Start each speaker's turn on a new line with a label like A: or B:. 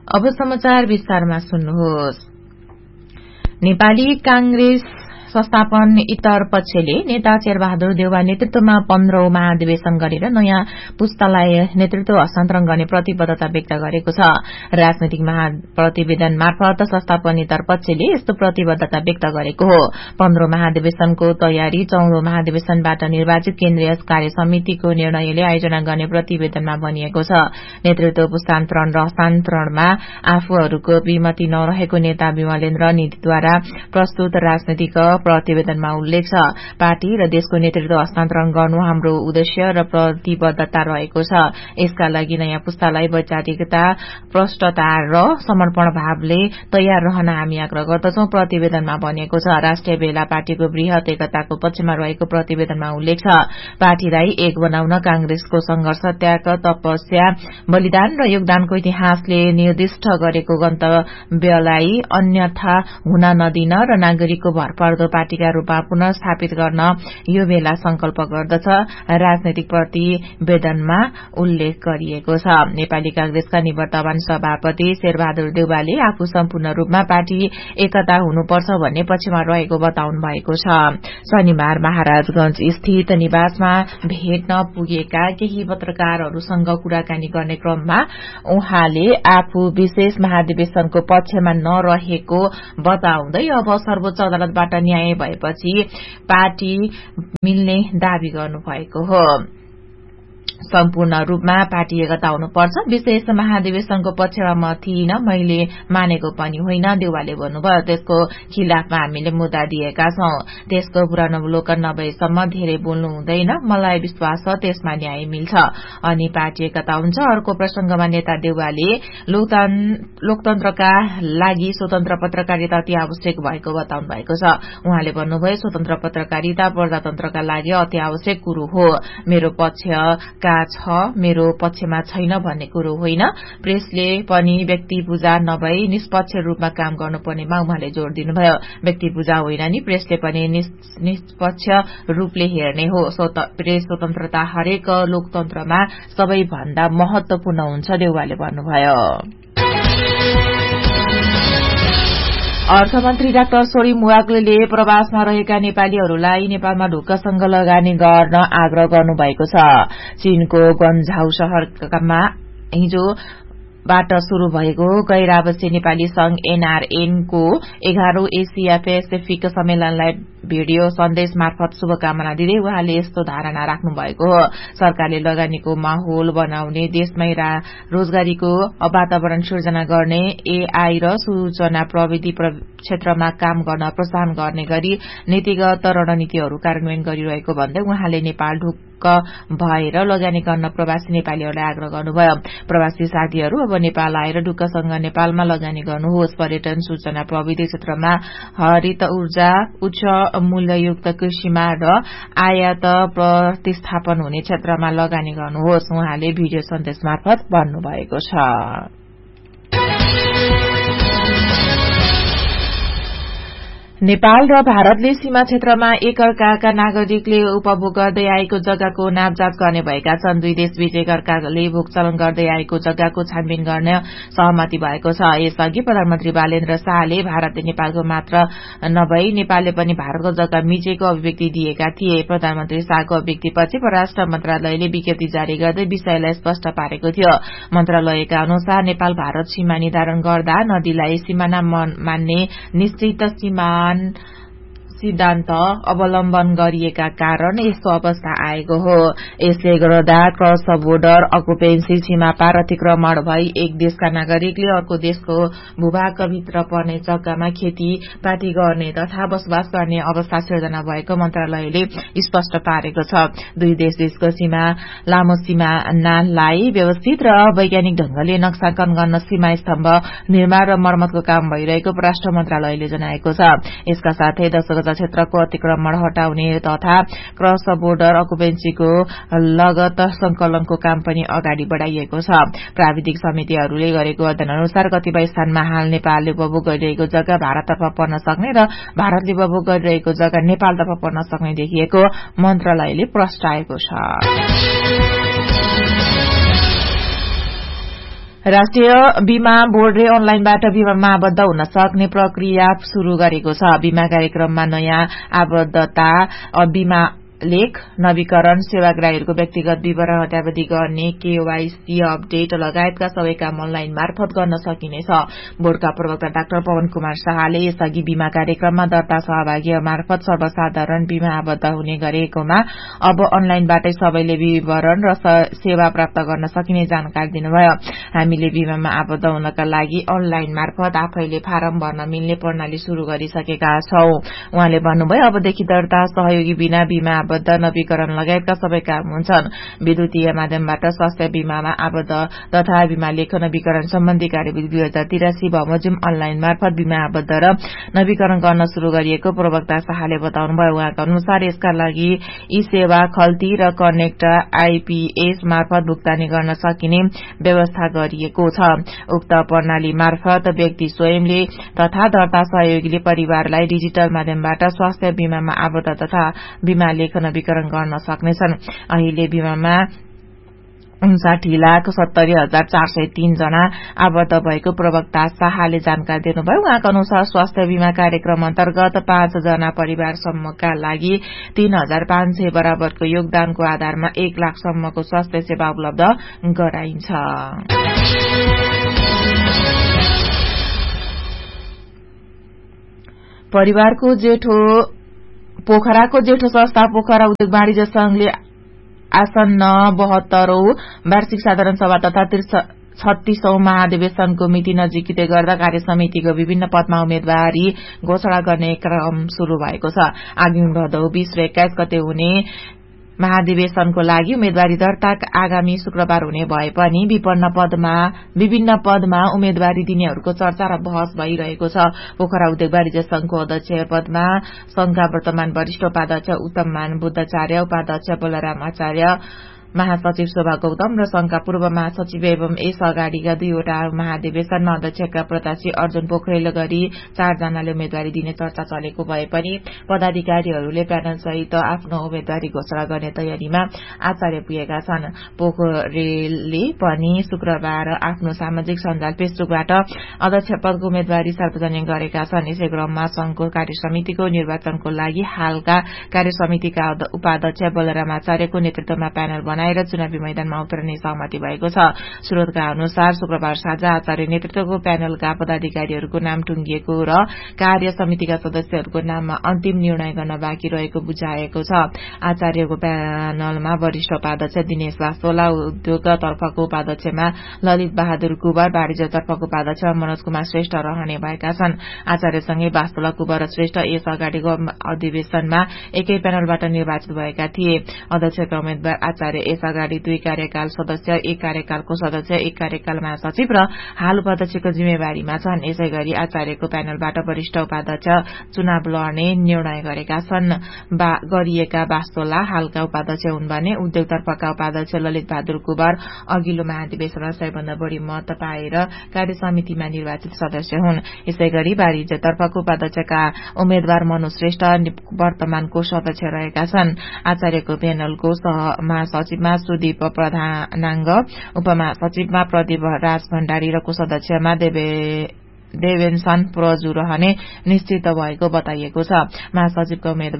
A: अब समाचार विस्तारमा सुन्नुहोस्। नेपाली कांग्रेस संस्थापन इतर पक्षले नेता शेरबहादुर देउवा नेतृत्वमा 15औं महाधिवेशन गरेर नयाँ पुस्तालाई नेतृत्व हस्तान्तरण गर्ने प्रतिबद्धता व्यक्त गरेको छ। राजनैतिक महाप्रतिवेदन मार्फत संस्थापन इतर पक्षले यस्तो प्रतिबद्धता व्यक्त गरेको हो। 15औं महाधिवेशनको तयारी 14औं महाधिवेशनबाट निर्वाचित केन्द्रीय कार्य समितिको निर्णयले आयोजना गर्ने प्रतिवेदनमा भनिएको छ। नेतृत्व पुस्तान्तरण र हस्तान्तरणमा आफूहरूको विमति नरहेको नेता विमलेन्द्र निधिद्वारा प्रस्तुत राजनैतिक प्रतिवेदनमा उल्लेख छ। पार्टी र देशको नेतृत्व हस्तान्तरण गर्नु हाम्रो उद्देश्य र प्रतिबद्धता रहेको छ। यसका लागि नयाँ पुस्तालाई वैचारिकता, प्रष्टता र समर्पण भावले तयार रहन हामी आग्रह गर्दछौं, प्रतिवेदनमा भनिएको छ। राष्ट्रिय बेला पार्टीको वृहत एकताको पक्षमा रहेको प्रतिवेदनमा उल्लेख छ। पार्टीलाई एक बनाउन कांग्रेसको संघर्ष, त्याग, तपस्या, बलिदान र योगदानको इतिहासले निर्दिष्ट गरेको गन्तव्यलाई अन्यथा हुन नदिन र नागरिकको भरपर्दो पार्टीका रूपमा पुनर्स्थापित गर्न यो बेला संकल्प गर्दछ, राजनैतिक प्रतिवेदनमा उल्लेख गरिएको छ। नेपाली कांग्रेसका निवर्तमान सभापति शेरबहादुर देउवाले आफू सम्पूर्ण रूपमा पार्टी एकता हुनुपर्छ भन्ने पक्षमा रहेको बताउनु भएको छ। शनिबार महाराजगंज स्थित निवासमा भेट्न पुगेका केही पत्रकारहरूसँग कुराकानी गर्ने क्रममा उहाँले आफू विशेष महाधिवेशनको पक्षमा नरहेको बताउँदै अब सर्वोच्च अदालतबाट न्याय भएपछि पार्टी मिल्ने दावी गर्नुभएको हो। सम्पूर्ण रूपमा पार्टी एकता हुनुपर्छ। विशेष महाधिवेशनको पक्षमा म थिइन, मैले मानेको पनि होइन, देउवाले भन्नुभयो। त्यसको खिलाफमा हामीले मुद्दा दिएका छौं। त्यसको पुनरावलोकन नभएसम्म धेरै बोल्नु हुँदैन। मलाई विश्वास छ त्यसमा न्याय मिल्छ अनि पार्टी एकता हुन्छ। अर्को प्रसंगमा नेता देउवाले लोकतन्त्रका लागि स्वतन्त्र पत्रकारिता अति आवश्यक भएको बताउनु भएको छ। उहाँले भन्नुभयो, स्वतन्त्र पत्रकारिता प्रजातन्त्रका लागि अति आवश्यक कुरो हो। मेरो पक्षका छ, मेरो पक्षमा छैन भन्ने कुरो होइन। प्रेसले पनि व्यक्ति पूजा नभई निष्पक्ष रूपमा काम गर्नुपर्नेमा उहाँले जोड़ दिनुभयो। व्यक्ति पूजा होइन नि, प्रेसले पनि निष्पक्ष रूपले हेर्ने हो। प्रेस स्वतन्त्रता हरेक लोकतन्त्रमा सबैभन्दा महत्वपूर्ण हुन्छ, देउवाले भन्नुभयो। अर्थमन्त्री डाक्टर सोरी मुवाग्लेले प्रवासमा रहेका नेपालीहरूलाई नेपालमा ढुक्कसँग लगानी गर्न आग्रह गर्नुभएको छ। चीनको गन्झाउ शहरमा हिजोबाट शुरू भएको गैर आवासीय नेपाली संघ NRN को 11औं एसिया पेसिफिक सम्मेलनलाई भिडियो सन्देश मार्फत शुभकामना दिँदै उहाँले यस्तो धारणा राख्नु भएको हो। सरकारले लगानीको माहौल बनाउने, देशमै रोजगारीको वातावरण सृजना गर्ने, AI र सूचना प्रविधि क्षेत्रमा काम गर्न प्रोत्साहन गर्ने गरी नीतिगत रणनीतिहरू कार्यान्वयन गरिरहेको भन्दै उहाँले नेपाल ढुक्क भएर लगानी गर्न प्रवासी नेपालीहरूलाई आग्रह गर्नुभयो। प्रवासी साथीहरू अब नेपाल आएर ढुक्कसँग नेपालमा लगानी गर्नुहोस्। पर्यटन, सूचना प्रविधि क्षेत्रमा, हरित ऊर्जा, उच्च मूल्ययुक्त कृषिमा र आयात प्रतिस्थापन हुने क्षेत्रमा लगानी गर्नुहोस्, उहाँले भिडियो सन्देश मार्फत भन्नुभएको छ। नेपाल र भारतले सीमा क्षेत्रमा एकअर्काका नागरिकले उपभोग गर्दै आएको जग्गाको नापजाँच गर्ने भएका छन्। दुई देशबीच एकअर्काले भोगचलन गर्दै आएको जग्गाको छानबिन गर्ने सहमति भएको छ। यसअघि प्रधानमन्त्री बालेन्द्र शाहले भारतले नेपालको मात्र नभई नेपालले पनि भारतको जग्गा मिचेको अभिव्यक्ति दिएका थिए। प्रधानमन्त्री शाहको अभिव्यक्तिपछि परराष्ट्र मन्त्रालयले विज्ञप्ति जारी गर्दै विषयलाई स्पष्ट पारेको थियो। मन्त्रालयका अनुसार नेपाल भारत सीमा निर्धारण गर्दा नदीलाई सिमाना मान्ने निश्चित सीमा सिद्धान्त अवलम्बन गरिएका कारण यस्तो अवस्था आएको हो। यसले गर्दा क्रस बोर्डर अकुपेन्सी सीमा पार अतिक्रमण भई एक देशका नागरिकले अर्को देशको भूभागभित्र पर्ने जग्गामा खेतीपाती गर्ने तथा बसोबास गर्ने अवस्था सिर्जना भएको मन्त्रालयले स्पष्ट पारेको छ। दुई देशबीचको सीमा लामो सीमानालाई व्यवस्थित र वैज्ञानिक ढंगले नक्साकरण गर्न सीमा स्तम्भ निर्माण र मर्मतको काम भइरहेको परराष्ट्र मन्त्रालयले जनाएको छ। यसका साथै 10 गज क्षेत्रको अतिक्रमण हटाउने तथा क्रस बोर्डर अकुपेन्सीको लगत संकलनको काम पनि अगाडि बढ़ाइएको छ। प्राविधिक समितिहरूले गरेको अध्ययन अनुसार कतिपय स्थानमा हाल नेपालले उपभोग गरिरहेको जग्गा भारततर्फ पर्न सक्ने र भारतले उपभोग गरिरहेको जग्गा नेपालतर्फ पर्न सक्ने देखिएको मन्त्रालयले प्रस्ताएको छ। राष्ट्रिय बीमा बोर्डले अनलाइनबाट बीमामा आबद्ध हुन सक्ने प्रक्रिया शुरू गरेको छ। बीमा कार्यक्रममा नयाँ आबद्धता, बीमा लेख नवीकरण, सेवाग्राहीहरूको व्यक्तिगत विवरण अद्यावधि गर्ने, केवाईसी अपडेट लगायतका सबै काम अनलाइन मार्फत गर्न सकिनेछ। बोर्डका प्रवक्ता डाक्टर पवन कुमार शाहले यसअघि बीमा कार्यक्रममा दर्ता सहभागी मार्फत सर्वसाधारण बीमा आबद्ध हुने गरेकोमा अब अनलाइनबाटै सबैले विवरण र सेवा प्राप्त गर्न सकिने जानकारी दिनुभयो। हामीले बीमामा आबद्ध हुनका लागि अनलाइन मार्फत आफैले फारम भर्न मिल्ने प्रणाली शुरू गरिसकेका छौं। उहाँले भन्नुभयो, अबदेखि दर्ता सहयोगी बिना बीमा नवीकरण लगायतका सबै काम हुन्छन्। विद्युतीय माध्यमबाट स्वास्थ्य बीमामा आबद्ध तथा बीमा लेख नवीकरण सम्बन्धी कार्यविधि 2083 बमोजिम अनलाइन मार्फत बीमा आबद्ध र नवीकरण गर्न शुरू गरिएको प्रवक्ता शाहले बताउनुभयो। उहाँका अनुसार यसका लागि ई सेवा खल्ती र कनेक्ट आईपीएस मार्फत भुक्तानी गर्न सकिने व्यवस्था गरिएको छ। उक्त प्रणाली मार्फत व्यक्ति स्वयंले तथा दर्ता सहयोगीले परिवारलाई डिजिटल माध्यमबाट स्वास्थ्य बीमामा आबद्ध तथा बीमा लेख नवीकरण गर्न सक्नेछन्। अहिले बीमामा 59,70,403 जना आबद्ध भएको प्रवक्ता शाहले जानकारी दिनुभयो। उहाँका अनुसार स्वास्थ्य बीमा कार्यक्रम अन्तर्गत 5 जना परिवारसम्मका लागि 3,500 बराबरको योगदानको आधारमा 1 लाखसम्मको स्वास्थ्य सेवा उपलब्ध गराइन्छ। पोखराको जेठो संस्था पोखरा उद्योग वाणिज्य संघले आसन्न 72औं वार्षिक साधारण सभा तथा 36औं महाधिवेशनको मिति नजिकै गर्दा कार्य समितिको विभिन्न पदमा उम्मेद्वारी घोषणा गर्ने क्रम शुरू भएको छ। आगामी भदौ 20 र 21 गते हुने महाधिवेशनको लागि उम्मेद्वारी दर्ता आगामी शुक्रबार हुने भए पनि विभिन्न पदमा उम्मेद्वारी दिनेहरूको चर्चा र बहस भइरहेको छ। पोखरा उद्योग वाणिज्य संघको अध्यक्ष पदमा संघका वर्तमान वरिष्ठ उपाध्यक्ष उत्तममान बुद्धाचार्य, उपाध्यक्ष बलराम आचार्य, महासचिव शोभा गौतम र संघका पूर्व महासचिव एवं यस अगाडिका 2वटा महाधिवेशनमा अध्यक्षका प्रत्याशी अर्जुन पोखरेल गरी 4 जनाले उम्मेद्वारी दिने चर्चा चलेको भए पनि पदाधिकारीहरूले प्यानल सहित आफ्नो उम्मेद्वारी घोषणा गर्ने तयारीमा आचार्य पुगेका छन्। पोखरेलले पनि शुक्रबार आफ्नो सामाजिक सञ्जाल फेसबुकबाट अध्यक्ष पदको उम्मेद्वारी सार्वजनिक गरेका छन्। यसै क्रममा संघको कार्यसमितिको निर्वाचनको लागि हालका कार्यसमितिका उपाध्यक्ष बलराम आचार्यको नेतृत्वमा प्यानल बनाएर चुनावी मैदानमा उत्रने सहमति भएको छ। स्रोतका अनुसार शुक्रबार साँझ आचार्य नेतृत्वको प्यानलका पदाधिकारीहरूको नाम टुंगिएको र कार्य समितिका सदस्यहरूको नाममा अन्तिम निर्णय गर्न बाँकी रहेको बुझाएको छ। आचार्यको प्यानलमा वरिष्ठ उपाध्यक्ष दिनेश वास्तोला, उद्योग तर्फको उपाध्यक्षमा ललित बहादुर कुवर, वाणिज्य तर्फको उपाध्यक्ष मनोज कुमार श्रेष्ठ रहने भएका छन्। आचार्यसँगै वास्तोला, कुवर र श्रेष्ठ यस अगाडिको अधिवेशनमा एकै प्यानलबाट निर्वाचित भएका थिए। अध्यक्षका उम्मेद्वार आचार्य यस अगाडि 2 कार्यकाल सदस्य, 1 कार्यकालको सदस्य, 1 कार्यकाल महासचिव र हाल उपाध्यक्षको जिम्मेवारीमा छन्। यसै गरी आचार्यको प्यानलबाट वरिष्ठ उपाध्यक्ष चुनाव लड्ने निर्णय गरेका छन्। गरिएका वास्तोला हालका उपाध्यक्ष हुन् भने उद्योगतर्फका उपाध्यक्ष ललित बहादुर कुवर अघिल्लो महाधिवेशनमा 100 भन्दा बढ़ी मत पाएर कार्य समितिमा निर्वाचित सदस्य हुन्। यसै गरी वाणिज्यतर्फको उपाध्यक्षका उम्मेद्वार मनोज श्रेष्ठ वर्तमान कोष अध्यक्ष रहेका छन्। आचार्यको प्यानलको महासचिवमा सुदीप प्रधानाङ्ग, उपमहासचिवमा प्रदीप राज भण्डारी र कोषाध्यक्षमा देवेन्सन प्रजु रहने निश्चित भएको बताइएको छ। महासचिवका उम्मेद्वार